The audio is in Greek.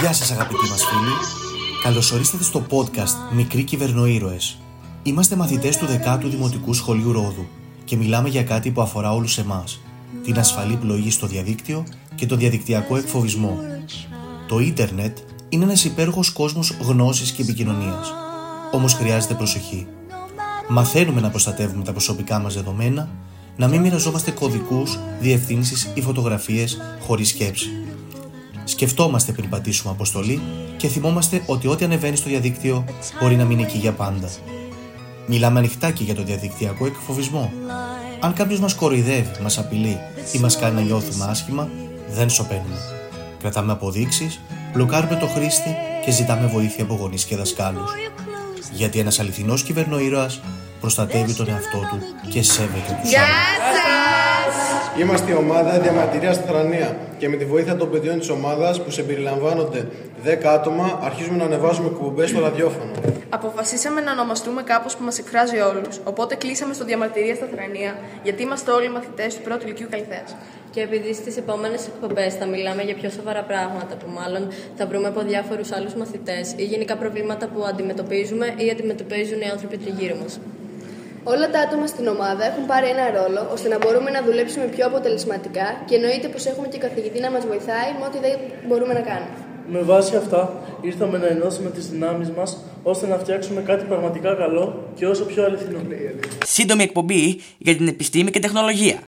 Γεια σας αγαπητοί μας φίλοι, καλώς ορίσατε στο podcast Μικροί Κυβερνοήρωες. Είμαστε μαθητές του 10ου Δημοτικού Σχολείου Ρόδου και μιλάμε για κάτι που αφορά όλους εμάς, την ασφαλή πλοήγηση στο διαδίκτυο και τον διαδικτυακό εκφοβισμό. Το ίντερνετ είναι ένας υπέροχος κόσμος γνώσης και επικοινωνίας, όμως χρειάζεται προσοχή. Μαθαίνουμε να προστατεύουμε τα προσωπικά μας δεδομένα, να μην μοιραζόμαστε κωδικούς, διευθύνσεις ή φωτογραφίες χωρίς σκέψη. Σκεφτόμαστε πριν πατήσουμε αποστολή και θυμόμαστε ότι ό,τι ανεβαίνει στο διαδίκτυο μπορεί να μείνει εκεί για πάντα. Μιλάμε ανοιχτά και για το διαδικτυακό εκφοβισμό. Αν κάποιος μας κοροϊδεύει, μας απειλεί ή μας κάνει να νιώθουμε άσχημα, δεν σωπαίνουμε. Κρατάμε αποδείξεις, μπλοκάρουμε το χρήστη και ζητάμε βοήθεια από γονείς και δασκάλους. Γιατί ένας αληθινός κυβερνοήρωας προστατεύει τον εαυτό του και σέβεται τους άλλους. Είμαστε η ομάδα Διαμαρτυρία στη Θρανία και με τη βοήθεια των παιδιών της ομάδας που συμπεριλαμβάνονται 10 άτομα αρχίζουμε να ανεβάζουμε εκπομπές στο ραδιόφωνο. Αποφασίσαμε να ονομαστούμε κάπως που μας εκφράζει όλους, οπότε κλείσαμε στο Διαμαρτυρία στα Θρανία, γιατί είμαστε όλοι μαθητές του πρώτου λυκείου Καλυθέας. Και επειδή στις επόμενες εκπομπές θα μιλάμε για πιο σοβαρά πράγματα που μάλλον θα βρούμε από διάφορους άλλους μαθητές ή γενικά προβλήματα που αντιμετωπίζουμε ή αντιμετωπίζουν οι άνθρωποι τριγύρω μας. Όλα τα άτομα στην ομάδα έχουν πάρει ένα ρόλο ώστε να μπορούμε να δουλέψουμε πιο αποτελεσματικά και εννοείται πως έχουμε και καθηγητή να μας βοηθάει με ό,τι δεν μπορούμε να κάνουμε. Με βάση αυτά, ήρθαμε να ενώσουμε τις δυνάμεις μας ώστε να φτιάξουμε κάτι πραγματικά καλό και όσο πιο αληθινό. Σύντομη εκπομπή για την επιστήμη και τεχνολογία.